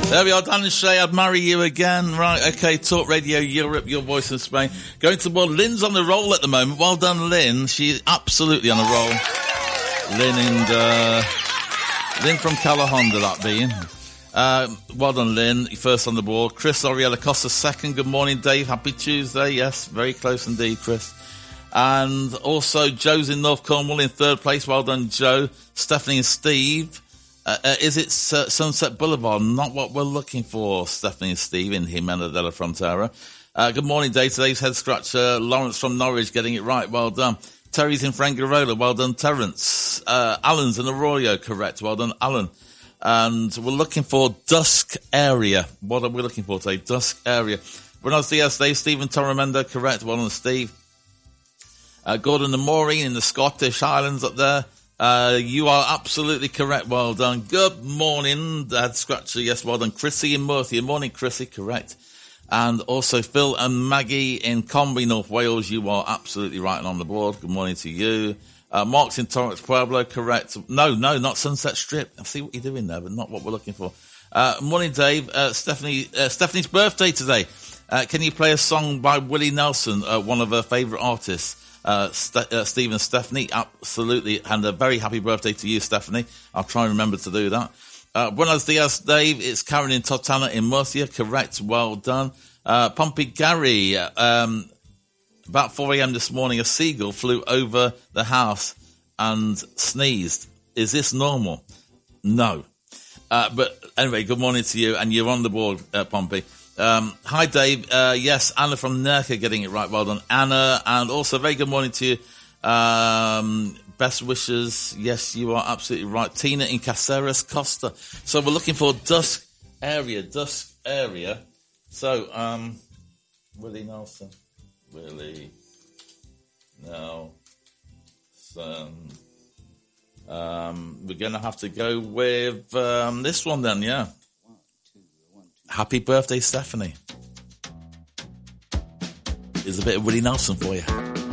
There we are, Dan and Shay, I'd marry you again. Right, okay, Talk Radio Europe, your voice in Spain. Going to the world, Lynn's on the roll at the moment. Well done, Lynn. She's absolutely on a roll. Lynn from Calahonda, that being. Well done, Lynn. First on the board. Chris Oriella Costa, second. Good morning, Dave. Happy Tuesday. Yes, very close indeed, Chris. And also, Joe's in North Cornwall in third place. Well done, Joe. Stephanie and Steve. Is it Sunset Boulevard? Not what we're looking for, Stephanie and Steve in Jimena de la Frontera. Good morning, Dave. Today's head scratcher, Lawrence from Norwich, getting it right. Well done. Terry's in Frangarola. Well done, Terence. Alan's in Arroyo. Correct. Well done, Alan. And we're looking for Dusk Area. What are we looking for today? Dusk Area. Buenos dias, Dave. Stephen Torremendo. Correct. Well done, Steve. Gordon and Maureen in the Scottish Highlands up there. You are absolutely correct. Well done. Good morning, Dad Scratcher. Yes, well done. Chrissy in Murphy. Morning, Chrissy. Correct. And also Phil and Maggie in Conwy, North Wales. You are absolutely right and on the board. Good morning to you. Mark's in Torrance Pueblo. Correct. No, not Sunset Strip. I see what you're doing there, but not what we're looking for. Morning, Dave. Stephanie's birthday today. Can you play a song by Willie Nelson, one of her favourite artists? Steve and Stephanie, absolutely, and a very happy birthday to you, Stephanie. I'll try and remember to do that. Buenos dias, Dave. It's Karen in Totana in Murcia. Correct. Well done. Pompey Gary, about 4 a.m. this morning, a seagull flew over the house and sneezed. Is this normal? No. But anyway, good morning to you, and you're on the board, Pompey. Hi, Dave. Yes, Anna from Nerka getting it right. Well done, Anna. And also, very good morning to you. Best wishes. Yes, you are absolutely right. Tina in Caceres Costa. So we're looking for Dusk Area. So, Willie Nelson. We're going to have to go with this one then, yeah. Happy birthday, Stephanie. Here's a bit of Willie Nelson for you.